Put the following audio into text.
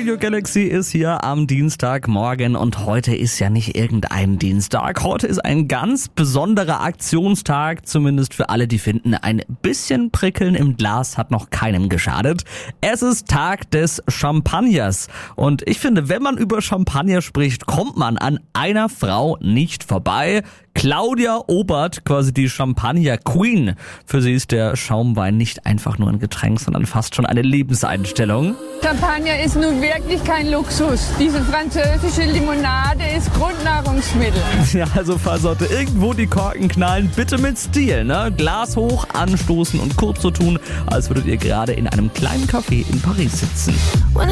Radio Galaxy ist hier am Dienstagmorgen und heute ist ja nicht irgendein Dienstag. Heute ist ein ganz besonderer Aktionstag, zumindest für alle, die finden, ein bisschen Prickeln im Glas hat noch keinem geschadet. Es ist Tag des Champagners und ich finde, wenn man über Champagner spricht, kommt man an einer Frau nicht vorbei. Claudia Obert, quasi die Champagner Queen. Für sie ist der Schaumwein nicht einfach nur ein Getränk, sondern fast schon eine Lebenseinstellung. Champagner ist nun wirklich kein Luxus. Diese französische Limonade ist Grundnahrungsmittel. Ja, also falls heute irgendwo die Korken knallen, bitte mit Stil, ne? Glas hoch, anstoßen und kurz so tun, als würdet ihr gerade in einem kleinen Café in Paris sitzen.